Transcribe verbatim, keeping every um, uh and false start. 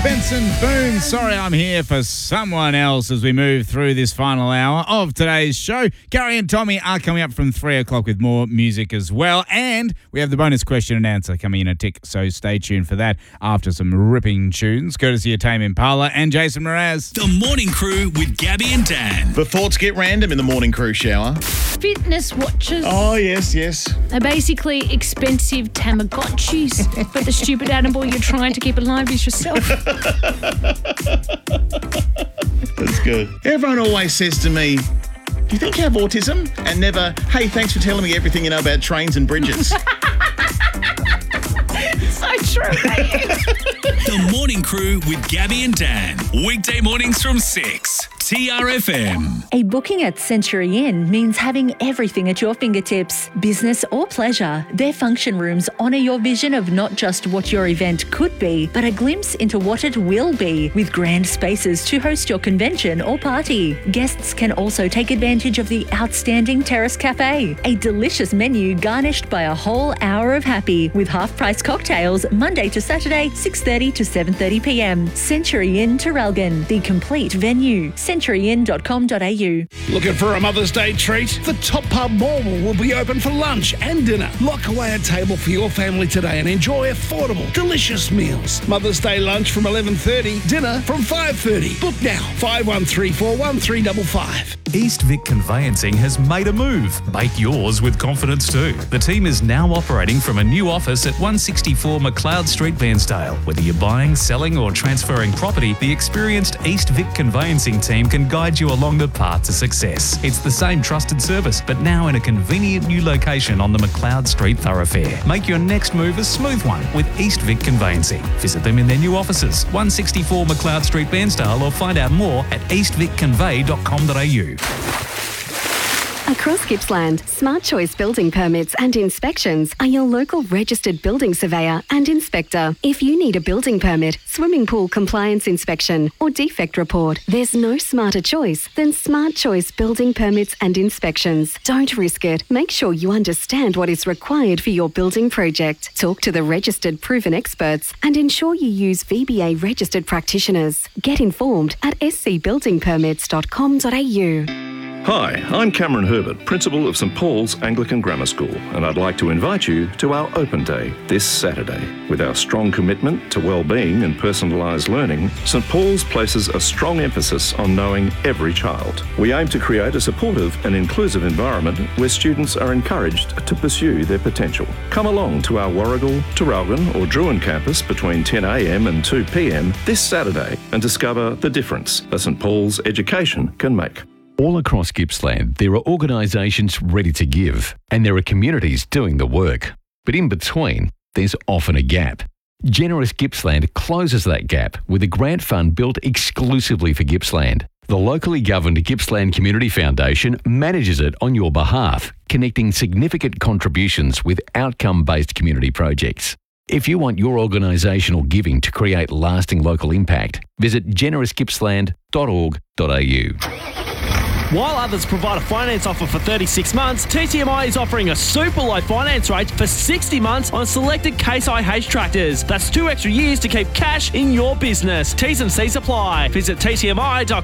Benson Boone, sorry I'm here for someone else as we move through this final hour of today's show. Gary and Tommy are coming up from three o'clock with more music as well. And we have the bonus question and answer coming in a tick, so stay tuned for that after some ripping tunes, courtesy of Tame Impala and Jason Mraz. The Morning Crew with Gabby and Dan. The thoughts get random in the Morning Crew shower. Fitness watches. Oh, yes, yes. They're basically expensive Tamagotchis, but the stupid animal you're trying to keep alive is yourself. That's good. Everyone always says to me, do you think you have autism? And never, hey, thanks for telling me everything you know about trains and bridges. So true, mate. The Morning Crew with Gabby and Dan. Weekday mornings from six. T R F M. A booking at Century Inn means having everything at your fingertips, business or pleasure. Their function rooms honour your vision of not just what your event could be, but a glimpse into what it will be, with grand spaces to host your convention or party. Guests can also take advantage of the outstanding Terrace Cafe, a delicious menu garnished by a whole hour of happy, with half-price cocktails Monday to Saturday, six thirty to seven thirty p m. Century Inn Terrelgan, the complete venue. century inn dot com dot a u. Looking for a Mother's Day treat? The Top Pub Morwell will be open for lunch and dinner. Lock away a table for your family today and enjoy affordable, delicious meals. Mother's Day lunch from eleven thirty, dinner from five thirty. Book now, five one three four one three five five. East Vic Conveyancing has made a move. Make yours with confidence too. The team is now operating from a new office at one sixty-four McLeod Street, Bairnsdale. Whether you're buying, selling or transferring property, the experienced East Vic Conveyancing team can guide you along the path to success. It's the same trusted service, but now in a convenient new location on the McLeod Street thoroughfare. Make your next move a smooth one with East Vic Conveyancing. Visit them in their new offices, one sixty-four McLeod Street, Bairnsdale, or find out more at east vic convey dot com dot a u. Across Gippsland, Smart Choice Building Permits and Inspections are your local registered building surveyor and inspector. If you need a building permit, swimming pool compliance inspection or defect report, there's no smarter choice than Smart Choice Building Permits and Inspections. Don't risk it. Make sure you understand what is required for your building project. Talk to the registered proven experts and ensure you use V B A registered practitioners. Get informed at s c building permits dot com dot a u. Hi, I'm Cameron Herbert, Principal of St Paul's Anglican Grammar School, and I'd like to invite you to our Open Day this Saturday. With our strong commitment to well-being and personalised learning, St Paul's places a strong emphasis on knowing every child. We aim to create a supportive and inclusive environment where students are encouraged to pursue their potential. Come along to our Warragul, Terrelgan or Druin campus between ten a m and two p m this Saturday and discover the difference that St Paul's education can make. All across Gippsland, there are organisations ready to give, and there are communities doing the work. But in between, there's often a gap. Generous Gippsland closes that gap with a grant fund built exclusively for Gippsland. The locally governed Gippsland Community Foundation manages it on your behalf, connecting significant contributions with outcome-based community projects. If you want your organisational giving to create lasting local impact, visit generous gippsland dot org dot a u. While others provide a finance offer for thirty-six months, T T M I is offering a super low finance rate for sixty months on selected Case I H tractors. That's two extra years to keep cash in your business. T's and C's apply. Visit t t m i dot